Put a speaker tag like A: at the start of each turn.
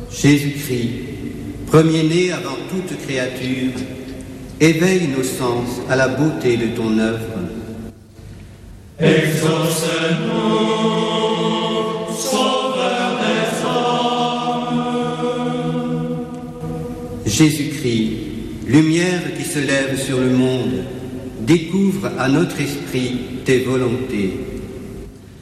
A: Jésus-Christ, premier-né avant toute créature, éveille nos sens à la beauté de ton œuvre.
B: Exauce-nous, Sauveur des hommes.
A: Jésus-Christ, lumière qui se lève sur le monde, découvre à notre esprit tes volontés.